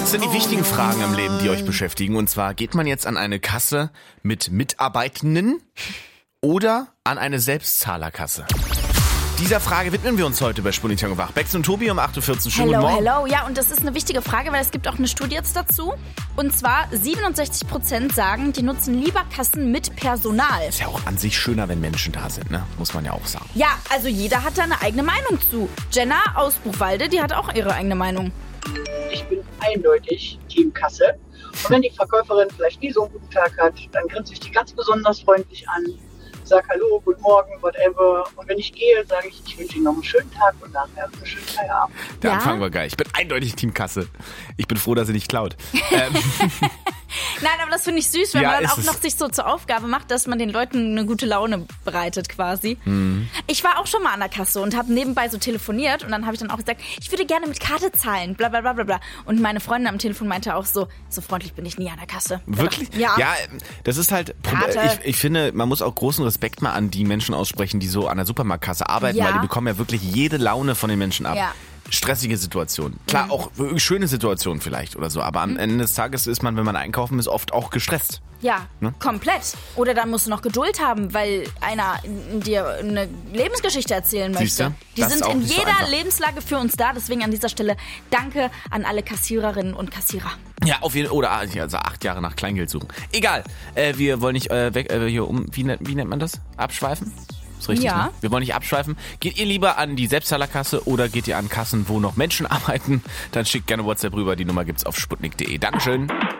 Das sind die wichtigen Fragen im Leben, die euch beschäftigen. Und zwar, geht man jetzt an eine Kasse mit Mitarbeitenden oder an eine Selbstzahlerkasse? Dieser Frage widmen wir uns heute bei Sputnik und Wach. Bex und Tobi um 8.14 Uhr. Schönen guten Morgen. Hello. Ja, und das ist eine wichtige Frage, weil es gibt auch eine Studie jetzt dazu. Und zwar 67% sagen, die nutzen lieber Kassen mit Personal. Ist ja auch an sich schöner, wenn Menschen da sind, ne? Muss man ja auch sagen. Ja, also jeder hat da eine eigene Meinung zu. Jenna aus Buchwalde, die hat auch ihre eigene Meinung. Ich bin eindeutig Team Kasse. Und wenn die Verkäuferin vielleicht nie so einen guten Tag hat, dann grinse ich die ganz besonders freundlich an, sag Hallo, guten Morgen, whatever. Und wenn ich gehe, sage ich, ich wünsche Ihnen noch einen schönen Tag und nachher einen schönen Feierabend. Der Anfang war geil. Ich bin eindeutig Team Kasse. Ich bin froh, dass sie nicht klaut. Nein, aber das finde ich süß, wenn Ja, man dann ist auch es. noch sich so zur Aufgabe macht, dass man den Leuten eine gute Laune bereitet quasi. Ich war auch schon mal an der Kasse und habe nebenbei so telefoniert und dann habe ich dann auch gesagt, ich würde gerne mit Karte zahlen, bla bla bla bla bla. Und meine Freundin am Telefon meinte auch so freundlich bin ich nie an der Kasse. Wirklich? Ja. Ja, das ist halt, Karte. ich finde, man muss auch großen Respekt mal an die Menschen aussprechen, die so an der Supermarktkasse arbeiten, Ja. weil die bekommen ja wirklich jede Laune von den Menschen ab. Ja. Stressige Situation. Klar, auch schöne Situationen vielleicht oder so, aber am Ende des Tages ist man, wenn man einkaufen ist, oft auch gestresst. Ja, Ne? komplett. Oder dann musst du noch Geduld haben, weil einer dir eine Lebensgeschichte erzählen möchte. Siehste? Die Das ist sind auch in nicht so jeder einfach. Lebenslage für uns da. Deswegen an dieser Stelle danke an alle Kassiererinnen und Kassierer. Ja, auf jeden Fall. Oder also 8 Jahre nach Kleingeld suchen. Egal. Wir wollen nicht wie nennt man das? Abschweifen? Ist richtig, Ja. ne? Wir wollen nicht abschweifen. Geht ihr lieber an die Selbstzahlerkasse oder geht ihr an Kassen, wo noch Menschen arbeiten? Dann schickt gerne WhatsApp rüber. Die Nummer gibt's auf sputnik.de. Dankeschön.